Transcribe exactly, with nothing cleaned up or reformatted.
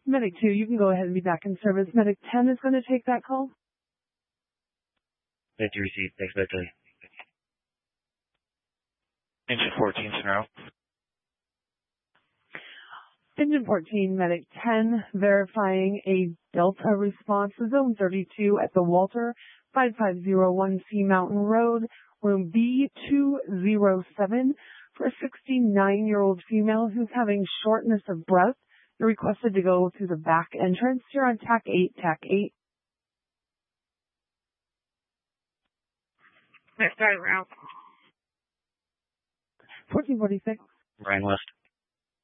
Medic two, you can go ahead and be back in service. Medic ten is going to take that call. Medic two received. Thanks, Medic three. Engine fourteen, Sonora. Engine fourteen, Medic ten, verifying a Delta response to Zone thirty-two at the Walter five five zero one Sea Mountain Road, room B two zero seven, for a sixty-nine-year-old female who's having shortness of breath. You're requested to go through the back entrance. You're on T A C eight, T A C eight. Next time route. fourteen forty-six. Brian West.